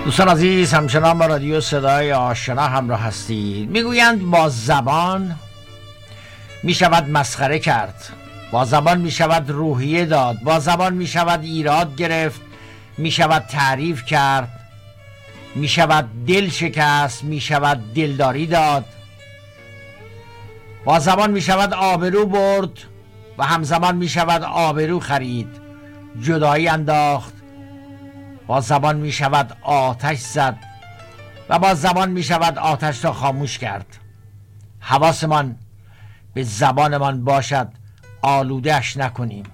دوستان عزیز، همچنان با رادیو صدای آشنا همراه هستید. میگویند با زبان میشود مسخره کرد، با زبان میشود روحیه داد، با زبان میشود ایراد گرفت، میشود تعریف کرد، میشود دل شکست، میشود دلداری داد. با زبان میشود آبرو برد و همزمان میشود آبرو خرید، جدایی انداخت. با زبان می شود آتش زد و با زبان می شود آتش را خاموش کرد. حواسمان به زبانمان باشد، آلوده‌اش نکنیم.